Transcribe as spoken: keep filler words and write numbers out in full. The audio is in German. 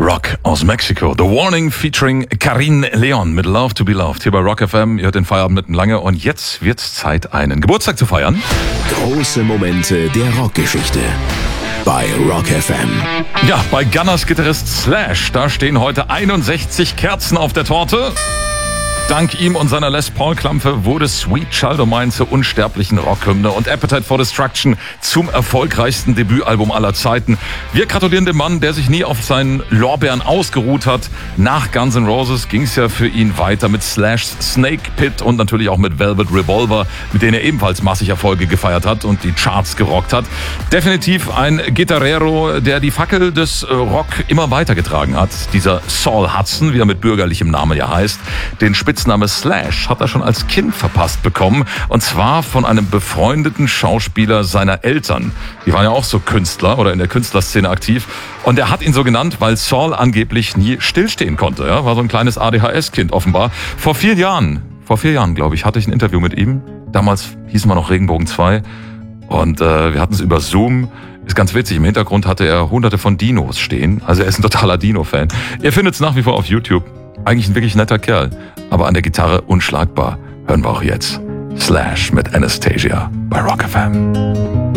Rock aus Mexiko. The Warning featuring Karin Leon mit Love to be Loved hier bei Rock F M. Ihr hört den Feierabend mitten lange und jetzt wird's Zeit, einen Geburtstag zu feiern. Große Momente der Rockgeschichte bei Rock F M. Ja, bei Gunners Gitarrist Slash, da stehen heute einundsechzig Kerzen auf der Torte. Dank ihm und seiner Les Paul-Klampfe wurde Sweet Child O' Mine zur unsterblichen Rockhymne und Appetite for Destruction zum erfolgreichsten Debütalbum aller Zeiten. Wir gratulieren dem Mann, der sich nie auf seinen Lorbeeren ausgeruht hat. Nach Guns N' Roses ging es ja für ihn weiter mit Slash's Snake Pit und natürlich auch mit Velvet Revolver, mit denen er ebenfalls massig Erfolge gefeiert hat und die Charts gerockt hat. Definitiv ein Gitarrero, der die Fackel des Rock immer weitergetragen hat. Dieser Saul Hudson, wie er mit bürgerlichem Namen ja heißt, den Spitzname Slash hat er schon als Kind verpasst bekommen, und zwar von einem befreundeten Schauspieler seiner Eltern. Die waren ja auch so Künstler oder in der Künstlerszene aktiv, und er hat ihn so genannt, weil Saul angeblich nie stillstehen konnte. Ja? War so ein kleines A D H S-Kind offenbar. Vor vier Jahren, vor vier Jahren glaube ich, hatte ich ein Interview mit ihm. Damals hieß man noch Regenbogen zwei und äh, wir hatten es über Zoom. Ist ganz witzig, im Hintergrund hatte er hunderte von Dinos stehen, also er ist ein totaler Dino-Fan. Ihr findet es nach wie vor auf YouTube. Eigentlich ein wirklich netter Kerl, aber an der Gitarre unschlagbar. Hören wir auch jetzt Slash mit Anastasia bei Rock F M.